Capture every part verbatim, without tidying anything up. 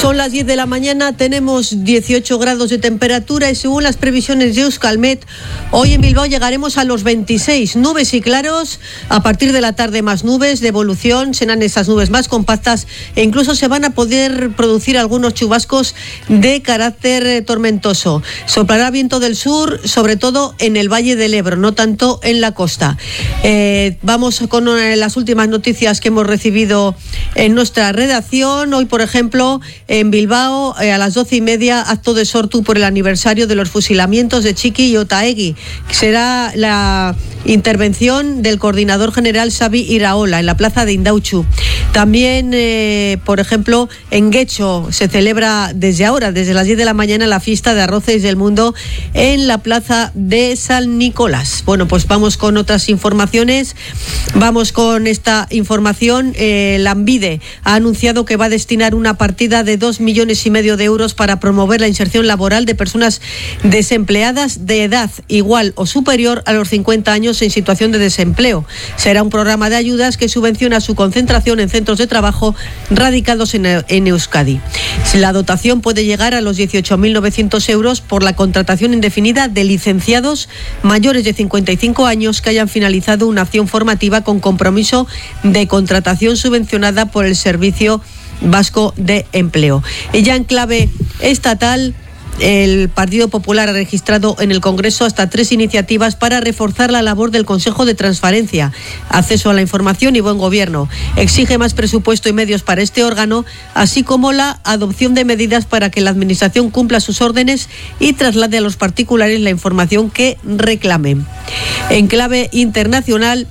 Son las diez de la mañana, tenemos dieciocho grados de temperatura y según las previsiones de Euskalmet, hoy en Bilbao llegaremos a los veintiséis. Nubes y claros, a partir de la tarde más nubes, de evolución, serán esas nubes más compactas e incluso se van a poder producir algunos chubascos de carácter tormentoso. Soplará viento del sur, sobre todo en el Valle del Ebro, no tanto en la costa. Eh, vamos con las últimas noticias que hemos recibido en nuestra redacción. Hoy, por ejemplo, en Bilbao, eh, a las doce y media, acto de sortu por el aniversario de los fusilamientos de Txiki y Otaegi. Será la intervención del coordinador general Xabi Iraola en la plaza de Indautxu. También, eh, por ejemplo, en Guecho se celebra desde ahora, desde las diez de la mañana, la fiesta de arroces del mundo en la plaza de San Nicolás. Bueno, pues vamos con otras informaciones. Vamos con esta información. Eh, Lanbide ha anunciado que va a destinar una partida de dos millones y medio de euros para promover la inserción laboral de personas desempleadas de edad igual o superior a los cincuenta años en situación de desempleo. Será un programa de ayudas que subvenciona su concentración en centros de trabajo radicados en, en Euskadi. La dotación puede llegar a los dieciocho mil novecientos euros por la contratación indefinida de licenciados mayores de cincuenta y cinco años que hayan finalizado una acción formativa con compromiso de contratación subvencionada por el Servicio Vasco de Empleo. Y ya en clave estatal, el Partido Popular ha registrado en el Congreso hasta tres iniciativas para reforzar la labor del Consejo de Transparencia, Acceso a la Información y Buen Gobierno. Exige más presupuesto y medios para este órgano, así como la adopción de medidas para que la Administración cumpla sus órdenes y traslade a los particulares la información que reclamen. En clave internacional,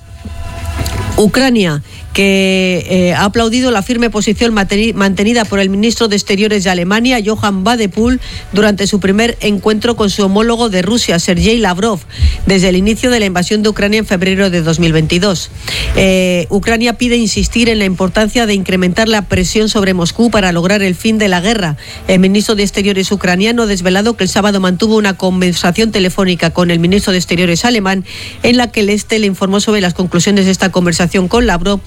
Ucrania, que eh, ha aplaudido la firme posición mantenida por el ministro de Exteriores de Alemania, Johann Wadephul, durante su primer encuentro con su homólogo de Rusia, Sergei Lavrov, desde el inicio de la invasión de Ucrania en febrero de dos mil veintidós. Eh, Ucrania pide insistir en la importancia de incrementar la presión sobre Moscú para lograr el fin de la guerra. El ministro de Exteriores ucraniano ha desvelado que el sábado mantuvo una conversación telefónica con el ministro de Exteriores alemán, en la que el este le informó sobre las conclusiones de esta conversación con Lavrov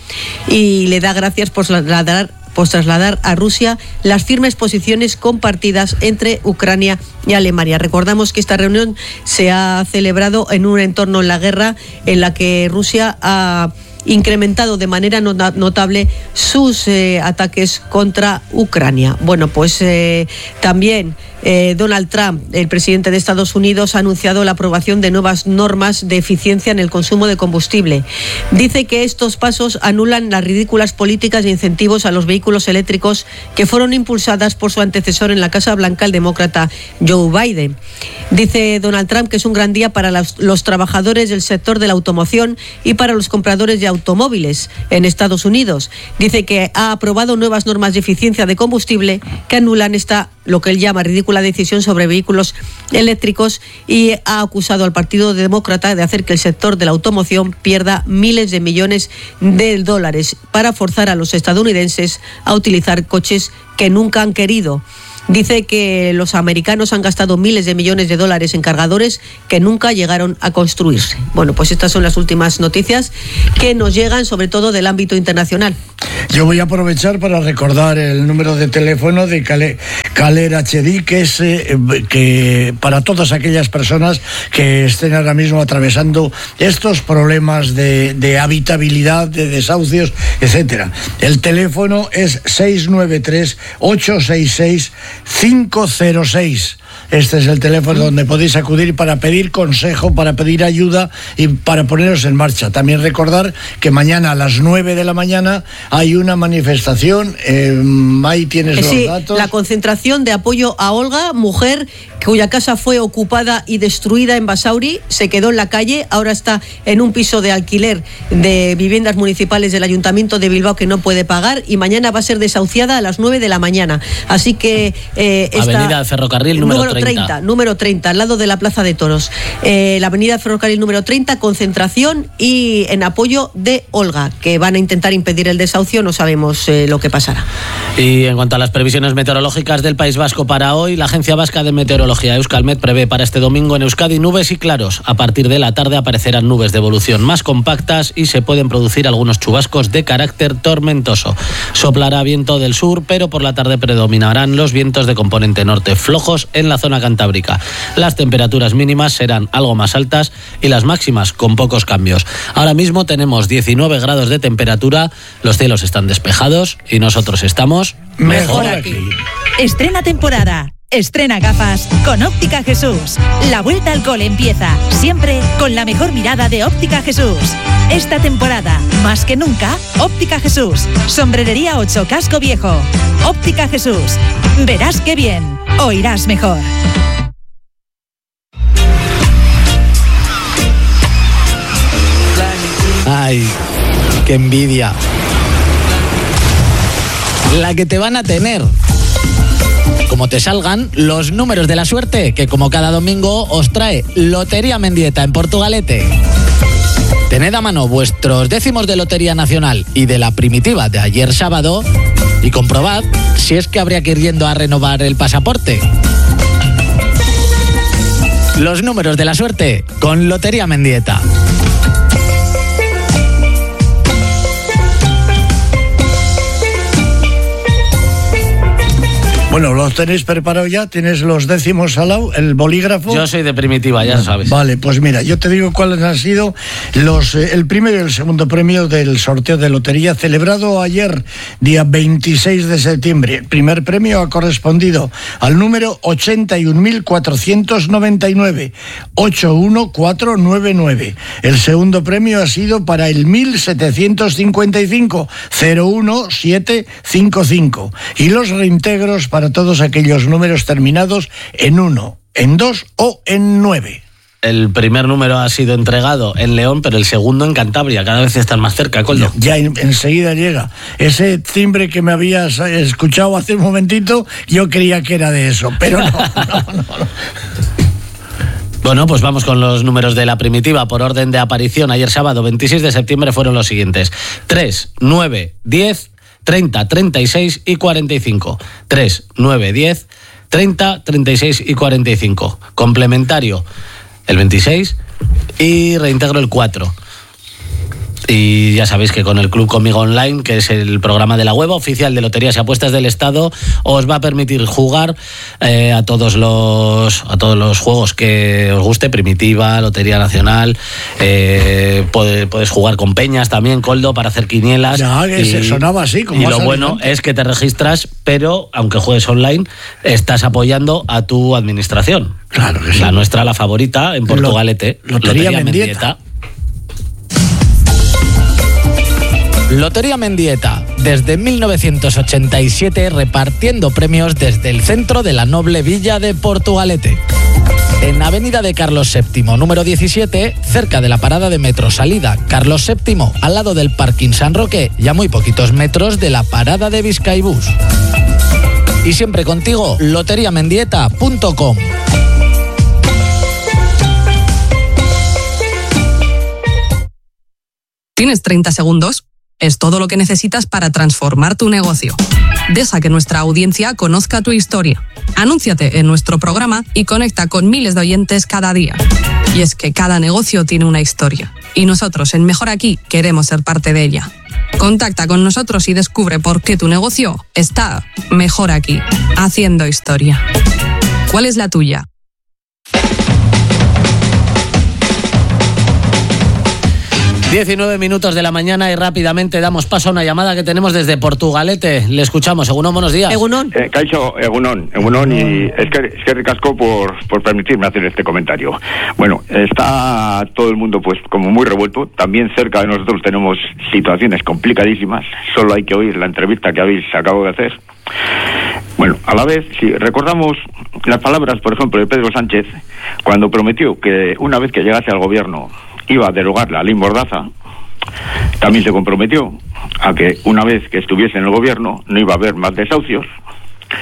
y le da gracias por trasladar, por trasladar a Rusia las firmes posiciones compartidas entre Ucrania y Alemania. Recordamos que esta reunión se ha celebrado en un entorno en la guerra en la que Rusia ha incrementado de manera notable sus eh, ataques contra Ucrania. Bueno, pues eh, también eh, Donald Trump, el presidente de Estados Unidos, ha anunciado la aprobación de nuevas normas de eficiencia en el consumo de combustible. Dice que estos pasos anulan las ridículas políticas de incentivos a los vehículos eléctricos que fueron impulsadas por su antecesor en la Casa Blanca, el demócrata Joe Biden. Dice Donald Trump que es un gran día para los, los trabajadores del sector de la automoción y para los compradores de automóviles en Estados Unidos. Dice que ha aprobado nuevas normas de eficiencia de combustible que anulan esta, lo que él llama ridícula decisión sobre vehículos eléctricos, y ha acusado al Partido Demócrata de hacer que el sector de la automoción pierda miles de millones de dólares para forzar a los estadounidenses a utilizar coches que nunca han querido. Dice que los americanos han gastado miles de millones de dólares en cargadores que nunca llegaron a construirse. Bueno, pues estas son las últimas noticias que nos llegan, sobre todo del ámbito internacional. Yo voy a aprovechar para recordar el número de teléfono de Caler H D, que es eh, que para todas aquellas personas que estén ahora mismo atravesando estos problemas de, de habitabilidad, de desahucios, etcétera. El teléfono es seis nueve tres, ocho seis seis, cinco cero seis. Este es el teléfono donde podéis acudir para pedir consejo, para pedir ayuda y para poneros en marcha. También recordar que mañana a las nueve de la mañana hay una manifestación. Eh, ahí tienes sí, los datos. La concentración de apoyo a Olga, mujer cuya casa fue ocupada y destruida en Basauri, se quedó en la calle, ahora está en un piso de alquiler de viviendas municipales del Ayuntamiento de Bilbao que no puede pagar, y mañana va a ser desahuciada a las nueve de la mañana. Así que... Eh, esta, Avenida Ferrocarril número, número treinta, número treinta, al lado de la Plaza de Toros. Eh, la avenida Ferrocarril número treinta, concentración y en apoyo de Olga, que van a intentar impedir el desahucio, no sabemos eh, lo que pasará. Y en cuanto a las previsiones meteorológicas del País Vasco para hoy, la Agencia Vasca de Meteorología Euskalmet prevé para este domingo en Euskadi nubes y claros. A partir de la tarde aparecerán nubes de evolución más compactas y se pueden producir algunos chubascos de carácter tormentoso. Soplará viento del sur, pero por la tarde predominarán los vientos de componente norte flojos en la zona cantábrica. Las temperaturas mínimas serán algo más altas y las máximas con pocos cambios. Ahora mismo tenemos diecinueve grados de temperatura, los cielos están despejados y nosotros estamos mejor aquí. Estrena temporada. Estrena gafas con Óptica Jesús. La vuelta al cole empieza, siempre con la mejor mirada de Óptica Jesús. Esta temporada, más que nunca, Óptica Jesús. Sombrerería ocho, Casco Viejo. Óptica Jesús. Verás qué bien, oirás mejor. Ay, qué envidia. La que te van a tener. Como te salgan los números de la suerte, que como cada domingo os trae Lotería Mendieta en Portugalete. Tened a mano vuestros décimos de Lotería Nacional y de la primitiva de ayer sábado y comprobad si es que habría que ir yendo a renovar el pasaporte. Los números de la suerte con Lotería Mendieta. Bueno, ¿los tenéis preparados ya? ¿Tienes los décimos al lado, el bolígrafo? Yo soy de primitiva, ya sabes. Vale, pues mira, yo te digo cuáles han sido los eh, el primero y el segundo premio del sorteo de lotería celebrado ayer, día veintiséis de septiembre. El primer premio ha correspondido al número ochenta y un mil cuatrocientos noventa y nueve, ochenta y uno mil cuatrocientos noventa y nueve. El segundo premio ha sido para el mil setecientos cincuenta y cinco, cero uno siete cinco cinco. Y los reintegros para para todos aquellos números terminados en uno, en dos o en nueve. El primer número ha sido entregado en León, pero el segundo en Cantabria. Cada vez están más cerca, Coldo. Ya en, enseguida llega. Ese timbre que me habías escuchado hace un momentito, yo creía que era de eso, pero no, no, no, no. Bueno, pues vamos con los números de la primitiva por orden de aparición. Ayer sábado veintiséis de septiembre fueron los siguientes: tres, nueve, diez, treinta, treinta y seis y cuarenta y cinco. tres, nueve, diez, treinta, treinta y seis y cuarenta y cinco. Complementario el veintiséis y reintegro el cuatro. Y ya sabéis que con el Club Conmigo Online, que es el programa de la web oficial de Loterías y Apuestas del Estado, os va a permitir jugar eh, a todos los a todos los juegos que os guste, primitiva, Lotería Nacional, eh, puedes, puedes jugar con peñas también, Coldo, para hacer quinielas. Ya, que y, se sonaba así. Como y lo bueno antes. Es que te registras, pero aunque juegues online, estás apoyando a tu administración. Claro que sí. La nuestra, la favorita, en Portugalete. Lo, Lotería, Lotería Mendieta. Mendieta. Lotería Mendieta, desde mil novecientos ochenta y siete repartiendo premios desde el centro de la noble villa de Portugalete. En Avenida de Carlos séptimo, número diecisiete, cerca de la parada de metro salida Carlos séptimo, al lado del parking San Roque y a muy poquitos metros de la parada de Vizcaibús. Y siempre contigo, lotería mendieta punto com. ¿Tienes treinta segundos? Es todo lo que necesitas para transformar tu negocio. Deja que nuestra audiencia conozca tu historia. Anúnciate en nuestro programa y conecta con miles de oyentes cada día. Y es que cada negocio tiene una historia. Y nosotros en Mejor Aquí queremos ser parte de ella. Contacta con nosotros y descubre por qué tu negocio está mejor aquí, haciendo historia. ¿Cuál es la tuya? diecinueve minutos de la mañana y rápidamente damos paso a una llamada que tenemos desde Portugalete. Le escuchamos. Egunon, buenos días. Egunon. Eh, Caixo, Egunon, Egunon, y es que, es que ricasco por, por permitirme hacer este comentario. Bueno, está todo el mundo pues como muy revuelto. También cerca de nosotros tenemos situaciones complicadísimas. Solo hay que oír la entrevista que habéis acabado de hacer. Bueno, a la vez, si recordamos las palabras, por ejemplo, de Pedro Sánchez, cuando prometió que una vez que llegase al gobierno iba a derogar la ley Mordaza, también se comprometió a que una vez que estuviese en el gobierno no iba a haber más desahucios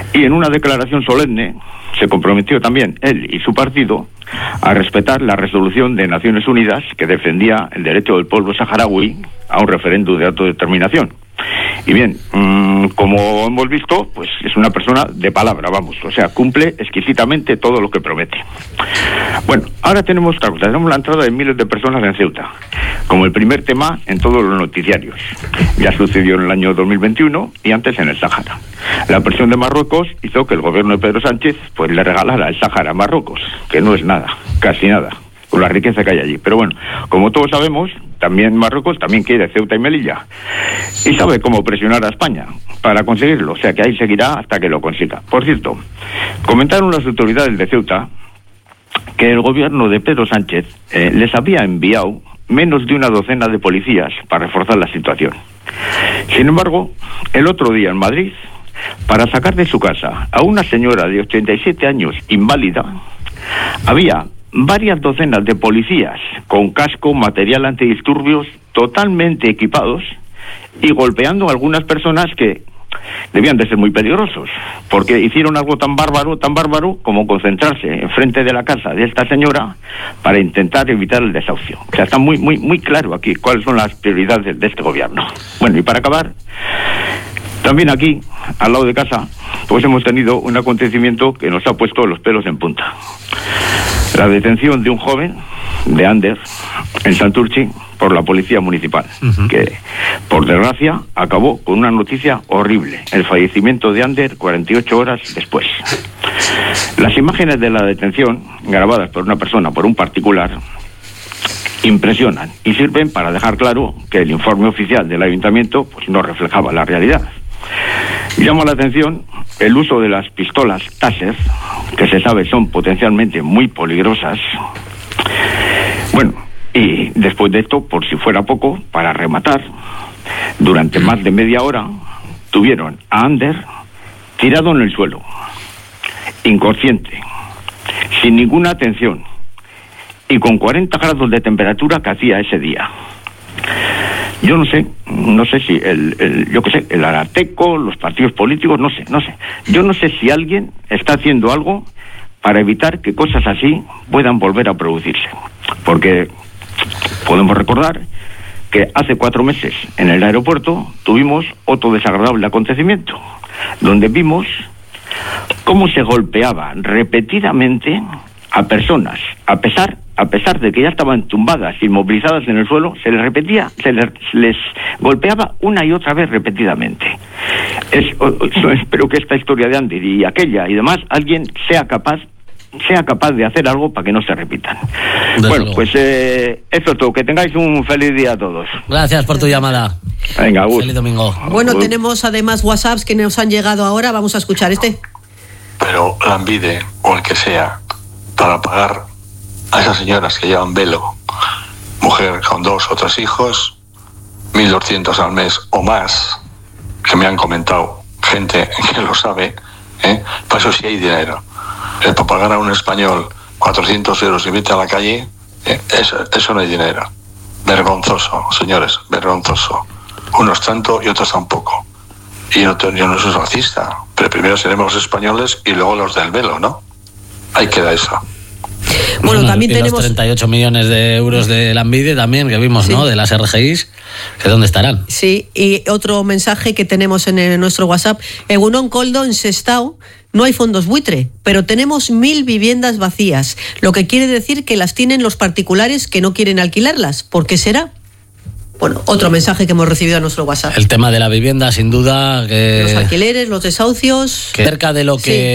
Y en una declaración solemne se comprometió también él y su partido a respetar la resolución de Naciones Unidas que defendía el derecho del pueblo saharaui a un referéndum de autodeterminación. Y bien, mmm, como hemos visto, pues es una persona de palabra, vamos, o sea, cumple exquisitamente todo lo que promete. Bueno, ahora tenemos, claro, tenemos la entrada de miles de personas en Ceuta, como el primer tema en todos los noticiarios. Ya sucedió en el año dos mil veintiuno y antes en el Sáhara. La presión de Marruecos hizo que el gobierno de Pedro Sánchez pues le regalara el Sáhara a Marruecos, que no es nada, casi nada, con la riqueza que hay allí. Pero bueno, como todos sabemos, también Marruecos también quiere Ceuta y Melilla y sabe cómo presionar a España para conseguirlo, o sea que ahí seguirá hasta que lo consiga. Por cierto, comentaron las autoridades de Ceuta que el gobierno de Pedro Sánchez eh, les había enviado menos de una docena de policías para reforzar la situación. Sin embargo, el otro día en Madrid, para sacar de su casa a una señora de ochenta y siete años inválida, había varias docenas de policías con casco, material antidisturbios, totalmente equipados y golpeando a algunas personas que debían de ser muy peligrosos, porque hicieron algo tan bárbaro, tan bárbaro como concentrarse enfrente de la casa de esta señora para intentar evitar el desahucio. O sea, está muy, muy, muy claro aquí cuáles son las prioridades de este gobierno. Bueno, y para acabar, también aquí, al lado de casa, pues hemos tenido un acontecimiento que nos ha puesto los pelos en punta. La detención de un joven de Ander en Santurchi por la policía municipal, uh-huh. que por desgracia acabó con una noticia horrible: el fallecimiento de Ander cuarenta y ocho horas después. Las imágenes de la detención, grabadas por una persona, por un particular, impresionan y sirven para dejar claro que el informe oficial del ayuntamiento pues no reflejaba la realidad. Llama la atención el uso de las pistolas Taser, que se sabe son potencialmente muy peligrosas. Bueno, y después de esto, por si fuera poco, para rematar, durante más de media hora tuvieron a Ander tirado en el suelo, inconsciente, sin ninguna atención y con cuarenta grados de temperatura que hacía ese día. Yo no sé, no sé si el, el yo qué sé, el Arateco, los partidos políticos, no sé, no sé. Yo no sé si alguien está haciendo algo para evitar que cosas así puedan volver a producirse. Porque podemos recordar que hace cuatro meses en el aeropuerto tuvimos otro desagradable acontecimiento, donde vimos cómo se golpeaba repetidamente a personas, a pesar a pesar de que ya estaban tumbadas, inmovilizadas en el suelo, se les repetía, se les, les golpeaba una y otra vez repetidamente. Es, o, o, espero que esta historia de Ander y aquella y demás, alguien sea capaz sea capaz de hacer algo para que no se repitan. Desde bueno, luego. Pues eh, eso es todo. Que tengáis un feliz día a todos. Gracias por tu llamada. Venga, Gus. Feliz domingo. Bueno, Gus. Tenemos además WhatsApps que nos han llegado ahora. Vamos a escuchar este. Pero la Ambide, o el que sea, para pagar a esas señoras que llevan velo, mujer con dos o tres hijos, mil doscientos al mes o más, que me han comentado gente que lo sabe, ¿eh? Para eso sí hay dinero. Eh, para pagar a un español cuatrocientos euros y vete a la calle, eh, eso, eso no hay dinero. Vergonzoso, señores, vergonzoso. Unos tanto y otros tampoco. Y yo, yo no soy racista, pero primero seremos los españoles y luego los del velo, ¿no? Ahí queda eso. Bueno, también y tenemos los treinta y ocho millones de euros de la Ambide también que vimos, sí. ¿no? De las R G Is, que dónde estarán. Sí, y otro mensaje que tenemos en el, nuestro WhatsApp: Egunon Coldo, en Sestao no hay fondos buitre, pero tenemos mil viviendas vacías, lo que quiere decir que las tienen los particulares que no quieren alquilarlas. ¿Por qué será? Bueno, otro mensaje que hemos recibido a nuestro WhatsApp. El tema de la vivienda, sin duda, que los alquileres, los desahucios, que cerca de lo que sí.